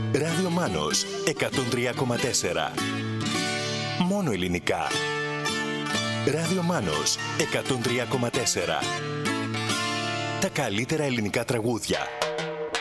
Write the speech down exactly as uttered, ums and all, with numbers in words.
Ράδιο Μάνος εκατόν τρία κόμμα τέσσερα. Μόνο ελληνικά. Ράδιο Μάνος εκατόν τρία κόμμα τέσσερα. Τα καλύτερα ελληνικά τραγούδια.